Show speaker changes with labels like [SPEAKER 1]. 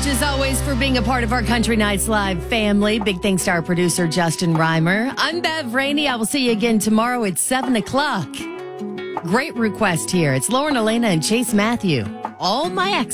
[SPEAKER 1] much, as always, for being a part of our Country Nights Live family. Big thanks to our producer, Justin Reimer. I'm Bev Rainey. I will see you again tomorrow at 7 o'clock. Great request here. It's Lauren Elena and Chase Matthew. All my exes.